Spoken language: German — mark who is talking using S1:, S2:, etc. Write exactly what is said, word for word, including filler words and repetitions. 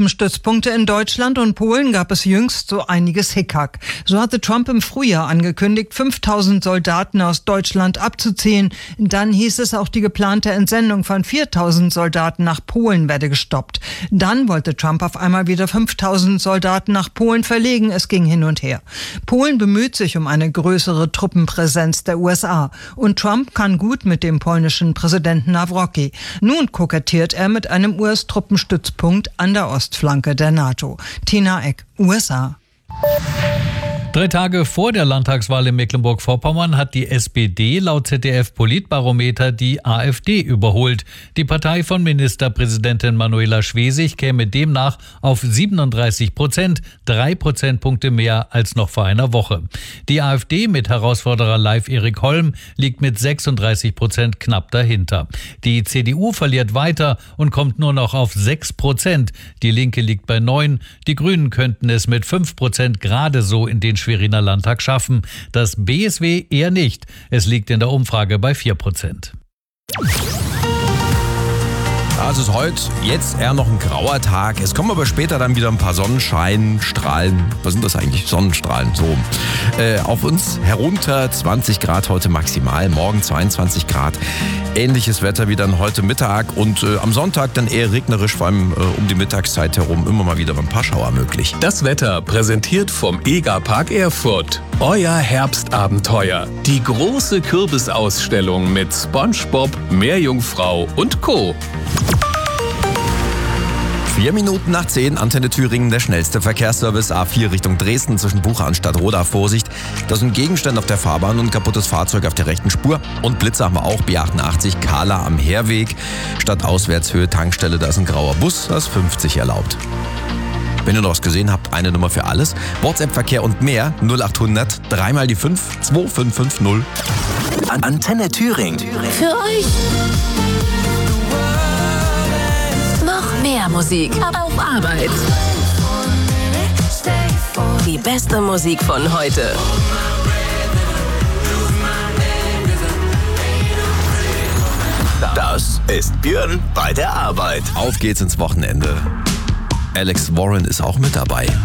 S1: Truppenstützpunkte in Deutschland und Polen gab es jüngst so einiges Hickhack. So hatte Trump im Frühjahr angekündigt, fünftausend Soldaten aus Deutschland abzuziehen. Dann hieß es, auch die geplante Entsendung von viertausend Soldaten nach Polen werde gestoppt. Dann wollte Trump auf einmal wieder fünftausend Soldaten nach Polen verlegen. Es ging hin und her. Polen bemüht sich um eine größere Truppenpräsenz der U S A. Und Trump kann gut mit dem polnischen Präsidenten Nawrocki. Nun kokettiert er mit einem U S-Truppenstützpunkt an der Ostflanke der NATO. Tina Eck, U S A.
S2: Drei Tage vor der Landtagswahl in Mecklenburg-Vorpommern hat die S P D laut Z D F-Politbarometer die AfD überholt. Die Partei von Ministerpräsidentin Manuela Schwesig käme demnach auf siebenunddreißig Prozent, drei Prozentpunkte mehr als noch vor einer Woche. Die AfD mit Herausforderer Leif Erik Holm liegt mit sechsunddreißig Prozent knapp dahinter. Die C D U verliert weiter und kommt nur noch auf sechs Prozent. Die Linke liegt bei neun. Die Grünen könnten es mit fünf Prozent gerade so in den Schweriner Landtag schaffen. Das B S W eher nicht. Es liegt in der Umfrage bei vier Prozent.
S3: Also es ist heute jetzt eher noch ein grauer Tag. Es kommen aber später dann wieder ein paar Sonnenscheinstrahlen. Was sind das eigentlich? Sonnenstrahlen, so. Äh, auf uns herunter zwanzig Grad heute maximal, morgen zweiundzwanzig Grad. Ähnliches Wetter wie dann heute Mittag und äh, am Sonntag dann eher regnerisch, vor allem äh, um die Mittagszeit herum immer mal wieder ein paar Schauer möglich.
S4: Das Wetter präsentiert vom Egerpark Erfurt. Euer Herbstabenteuer. Die große Kürbisausstellung mit SpongeBob, Meerjungfrau und Co.
S3: Vier Minuten nach zehn, Antenne Thüringen, der schnellste Verkehrsservice A vier Richtung Dresden zwischen Bucha und Stadtroda. Vorsicht, da sind Gegenstände auf der Fahrbahn und ein kaputtes Fahrzeug auf der rechten Spur. Und Blitze haben wir auch, B achtundachtzig, Kahla am Heerweg. Stadtauswärtshöhe Tankstelle, da ist ein grauer Bus, da ist fünfzig erlaubt. Wenn ihr noch was gesehen habt, eine Nummer für alles. WhatsApp-Verkehr und mehr, null achthundert, dreimal die fünf, zwei fünf fünf null.
S5: Antenne Thüringen.
S6: Für euch. Noch mehr Musik auf Arbeit. Die beste Musik von heute.
S5: Das ist Björn bei der Arbeit.
S3: Auf geht's ins Wochenende. Alex Warren ist auch mit dabei.